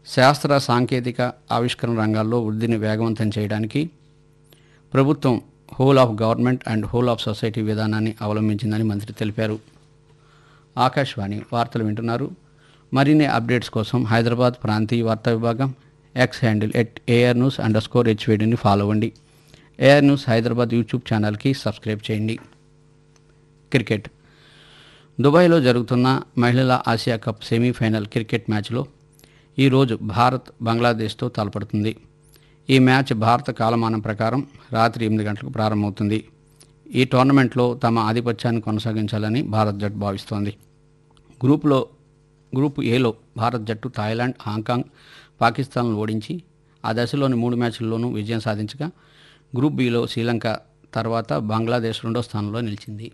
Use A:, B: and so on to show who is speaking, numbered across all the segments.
A: శాస్త్ర సాంకేతిక ఆవిష్కరణ రంగాల్లో వృద్ధిని వేగవంతం చేయడానికి ప్రభుత్వం whole of government and whole of society విధానాన్ని అవలంబించిందని మంత్రి తెలిపారు. ఆకాశవాణి వార్తలు వింటున్నారు. మరిన్ని అప్డేట్స్ కోసం హైదరాబాద్ ప్రాంతీయ వార్తా విభాగం ఎక్స్ హ్యాండిల్ @ARnews_HVDని ఫాలో అవ్వండి. ఏఆర్ న్యూస్ హైదరాబాద్ యూట్యూబ్ ఛానల్కి సబ్స్క్రైబ్ చేయండి. క్రికెట్. దుబాయ్లో జరుగుతున్న మహిళల ఆసియా కప్ సెమీఫైనల్ క్రికెట్ మ్యాచ్లో ఈరోజు భారత్ బంగ్లాదేశ్తో తలపడుతుంది. ఈ మ్యాచ్ భారత కాలమానం ప్రకారం రాత్రి 8 గంటలకు ప్రారంభమవుతుంది. ఈ టోర్నమెంట్లో తమ ఆధిపత్యాన్ని కొనసాగించాలని భారత్ జట్టు భావిస్తోంది. గ్రూప్ ఏలో భారత్ జట్టు థాయిలాండ్, హాంకాంగ్, పాకిస్తాన్ను ఓడించి ఆ దశలోని 3 మ్యాచ్ల్లోనూ విజయం సాధించగా గ్రూప్ బిలో శ్రీలంక తర్వాత బంగ్లాదేశ్ 2వ స్థానంలో నిలిచింది.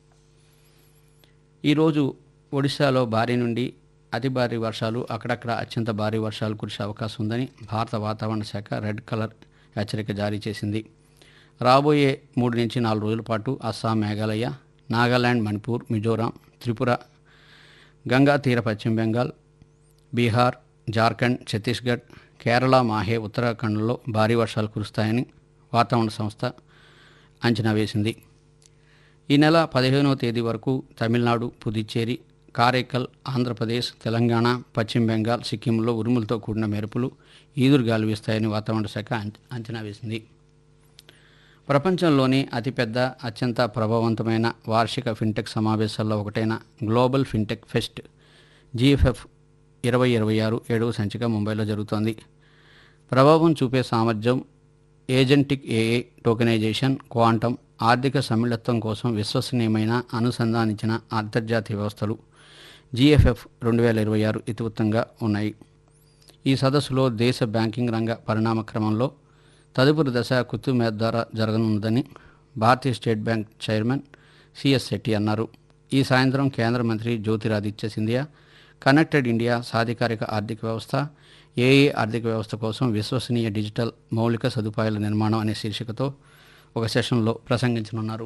A: ఈరోజు ఒడిశాలో భారీ నుండి అతి భారీ వర్షాలు, అక్కడక్కడ అత్యంత భారీ వర్షాలు కురిసే అవకాశం ఉందని భారత వాతావరణ శాఖ రెడ్ కలర్ హెచ్చరిక జారీ చేసింది. రాబోయే 3 నుంచి 4 రోజుల పాటు అస్సాం, మేఘాలయ, నాగాలాండ్, మణిపూర్, మిజోరాం, త్రిపుర, గంగా తీర పశ్చిమ బెంగాల్, బీహార్, జార్ఖండ్, ఛత్తీస్గఢ్, కేరళ, మాహే, ఉత్తరాఖండ్లో భారీ వర్షాలు కురుస్తాయని వాతావరణ సంస్థ అంచనా వేసింది. ఈ నెల 15వ తేదీ వరకు తమిళనాడు, పుదుచ్చేరి, కారైకల్, ఆంధ్రప్రదేశ్, తెలంగాణ, పశ్చిమ బెంగాల్, సిక్కింలో ఉరుములతో కూడిన మెరుపులు, ఈదురుగాలు వీస్తాయని వాతావరణ శాఖ అంచనా వేసింది. ప్రపంచంలోని అతిపెద్ద, అత్యంత ప్రభావవంతమైన వార్షిక ఫిన్టెక్ సమావేశాల్లో ఒకటైన గ్లోబల్ ఫిన్టెక్ ఫెస్ట్ GFF 2026 7వ సంచిక ముంబైలో జరుగుతోంది. ప్రభావం చూపే సామర్థ్యం, ఏజెంటిక్ AI, టోకెనైజేషన్, క్వాంటం, ఆర్థిక సమ్మిళత్వం కోసం విశ్వసనీయమైన అనుసంధానించిన అంతర్జాతీయ వ్యవస్థలు GFF 2026 ఇతివృత్తంగా ఉన్నాయి. ఈ సదస్సులో దేశ బ్యాంకింగ్ రంగ పరిణామ క్రమంలో తదుపరి దశ కుతుబ్ ద్వారా జరగనుందని భారతీయ state bank chairman CS Shetty అన్నారు. ఈ సాయంత్రం కేంద్ర మంత్రి జ్యోతిరాదిత్య సింధియా కనెక్టెడ్ ఇండియా, సాధికారిక ఆర్థిక వ్యవస్థ, AI ఆర్థిక వ్యవస్థ కోసం విశ్వసనీయ డిజిటల్ మౌలిక సదుపాయాల నిర్మాణం అనే శీర్షికతో ఒక సెషన్లో ప్రసంగించనున్నారు.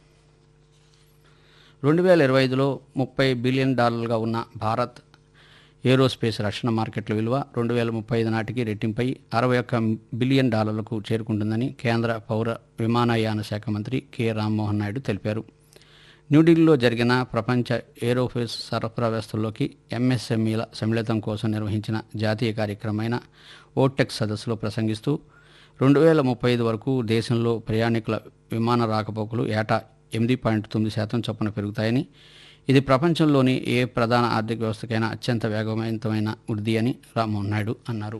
A: 2025లో $30 బిలియన్ ఉన్న భారత్ ఏరోస్పేస్ రక్షణ మార్కెట్ల విలువ 2035 నాటికి రెట్టింపై $61 బిలియన్ చేరుకుంటుందని కేంద్ర పౌర విమానయాన శాఖ మంత్రి కె రామ్మోహన్ నాయుడు తెలిపారు. న్యూఢిల్లీలో జరిగిన ప్రపంచ ఏరోస్పేస్ సరఫరా వ్యవస్థల్లోకి MSMEల సమ్మిళితం కోసం నిర్వహించిన జాతీయ కార్యక్రమమైన ఓటెక్ సదస్సులో ప్రసంగిస్తూ 2035 వరకు దేశంలో ప్రయాణికుల విమాన రాకపోకలు ఏటా 8.9% చొప్పున పెరుగుతాయని, ఇది ప్రపంచంలోని ఏ ప్రధాన ఆర్థిక వ్యవస్థకైనా అత్యంత వేగవంతమైన వృద్ధి అని రామ్మోహన్ నాయుడు అన్నారు.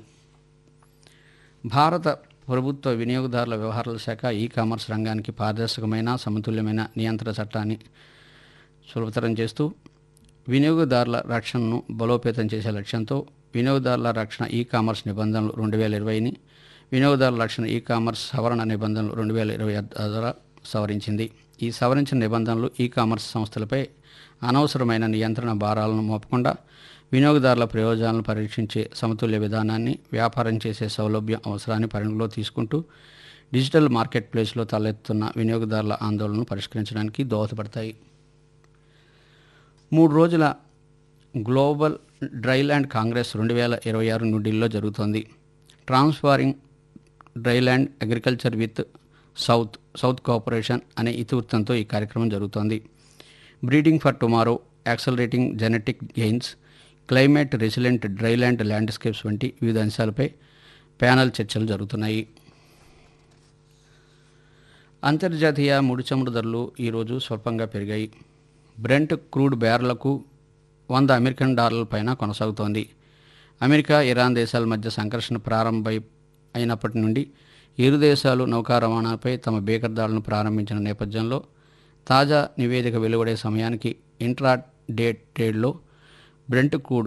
A: భారత ప్రభుత్వ వినియోగదారుల వ్యవహారాల శాఖ కామర్స్ రంగానికి పారదర్శకమైన, సమతుల్యమైన నియంత్రణ చట్టాన్ని సులభతరం చేస్తూ వినియోగదారుల రక్షణను బలోపేతం చేసే లక్ష్యంతో వినియోగదారుల రక్షణ కామర్స్ నిబంధనలు 2020ని వినియోగదారుల రక్షణ కామర్స్ సవరణ నిబంధనలు 2026 ద్వారా సవరించింది. ఈ సవరించిన నిబంధనలు కామర్స్ సంస్థలపై అనవసరమైన నియంత్రణ భారాలను మోపకుండా వినియోగదారుల ప్రయోజనాలను పరీక్షించే సమతుల్య విధానాన్ని, వ్యాపారం చేసే సౌలభ్యం అవసరాన్ని పరిగణలో తీసుకుంటూ డిజిటల్ మార్కెట్ ప్లేస్లో తలెత్తుతున్న వినియోగదారుల ఆందోళనను పరిష్కరించడానికి దోహదపడతాయి. 3 రోజుల గ్లోబల్ డ్రైల్యాండ్ కాంగ్రెస్ 2026 న్యూఢిల్లీలో జరుగుతోంది. Transforming dryland agriculture with south cooperation అనే ఇతివృత్తంతో ఈ కార్యక్రమం జరుగుతోంది. Breeding for tomorrow, accelerating genetic gains, climate resilient dryland landscapes వంటి వివిధ అంశాలపై ప్యానెల్ చర్చలు జరుగుతున్నాయి. అంతర్జాతీయ ముడి చమురు ధరలు ఈరోజు స్వల్పంగా పెరిగాయి. బ్రెంట్ క్రూడ్ బ్యారెలకు $100 పైన కొనసాగుతోంది. అమెరికా, ఇరాన్ దేశాల మధ్య సంఘర్షణ అయినప్పటి నుండి ఇరు దేశాలు నౌకా రవాణాపై తమ బేకర్దాడులను ప్రారంభించిన నేపథ్యంలో తాజా నివేదిక వెలువడే సమయానికి ఇంట్రా డే ట్రేడ్లో బ్రెంట్ క్రూడ్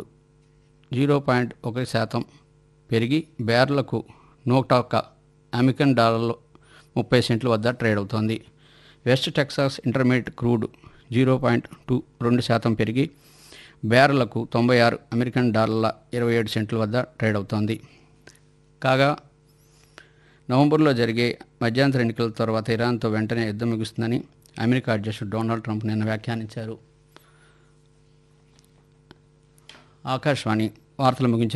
A: 0.1% పెరిగి బ్యారెలకు $101 వద్ద ట్రేడ్ అవుతోంది. వెస్ట్ టెక్సాస్ ఇంటర్మీడియట్ క్రూడ్ 0.2% పెరిగి బ్యారెలకు $96 వద్ద ట్రేడ్ అవుతోంది. కాగా నవంబర్లో జరిగే మధ్యంతర ఎన్నికల తర్వాత ఇరాన్తో వెంటనే యుద్ధం ముగుస్తుందని అమెరికా అధ్యక్షుడు డొనాల్డ్ ట్రంప్ నిన్న వ్యాఖ్యానించారు. ఆకాశవాణి వార్తలు ముగించే